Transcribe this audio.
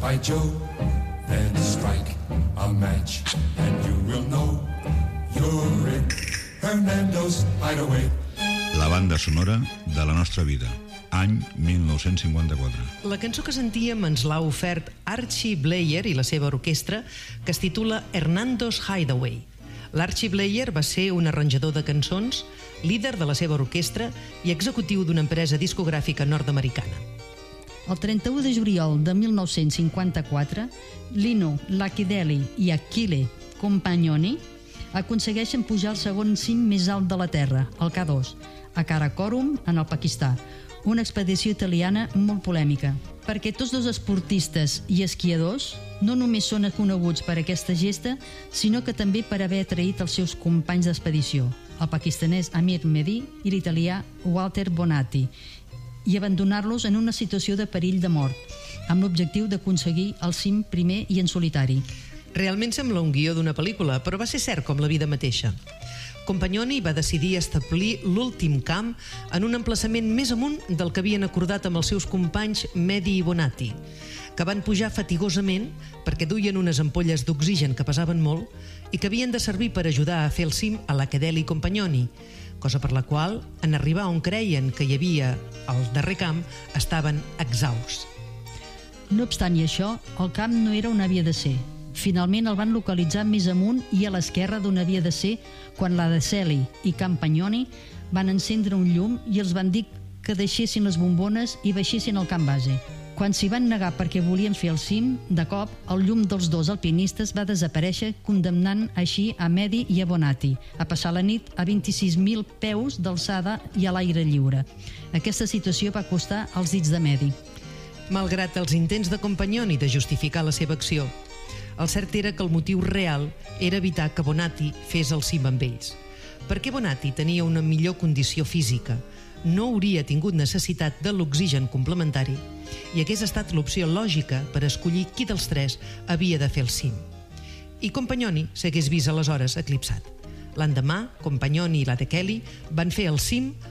By Joe, then strike a match, and you will know you're in Hernando's Hideaway. La banda sonora de la nostra vida, any 1954. La cançó que sentíem ens l'ha ofert Archie Bleyer i la seva orquestra, que es titula Hernando's Hideaway. L'Archie Bleyer va ser un arranjador de cançons, líder de la seva orquestra i executiu d'una empresa discogràfica nord-americana. El 31 de juliol de 1954, Lino Lacedeli i Achille Compagnoni aconsegueixen pujar al segon cim més alt de la Terra, el K2, a Karakorum, en el Pakistà, una expedició italiana molt polèmica, perquè tots dos esportistes i esquiadors no només són coneguts per aquesta gesta, sinó que també per haver traït els seus companys d'expedició, el pakistanès Amir Mehdi i l'italià Walter Bonatti, i abandonar-los en una situació de perill de mort, amb l'objectiu d'aconseguir el cim primer i en solitari. Realment sembla un guió d'una pel·lícula, però va ser cert com la vida mateixa. Compagnoni va decidir establir l'últim camp en un emplaçament més amunt del que havien acordat amb els seus companys Mehdi i Bonatti, que van pujar fatigosament perquè duien unes ampolles d'oxigen que pesaven molt i que havien de servir per ajudar a fer el cim a Lacedeli i Compagnoni, cosa per la qual, en arribar on creien que hi havia el darrer camp, estaven exhausts. No obstant i això, el camp no era on havia de ser. Finalment el van localitzar més amunt i a l'esquerra d'on havia de ser quan la Lacedeli i Compagnoni van encendre un llum i els van dir que deixessin les bombones i baixessin al camp base. Quan s'hi van negar perquè volien fer el cim, de cop, el llum dels dos alpinistes va desaparèixer, condemnant així a Mehdi i a Bonatti a passar la nit a 26.000 peus d'alçada i a l'aire lliure. Aquesta situació va costar els dits de Mehdi. Malgrat els intents de Compagnoni de justificar la seva acció, el cert era que el motiu real era evitar que Bonatti fes el cim amb ells. Perquè Bonatti tenia una millor condició física, no hauria tingut necessitat de l'oxigen complementari i hagués estat l'opció lògica per escollir qui dels tres havia de fer el cim. I Compagnoni s'hagués vist aleshores eclipsat. L'endemà, Compagnoni i Lacedeli van fer el cim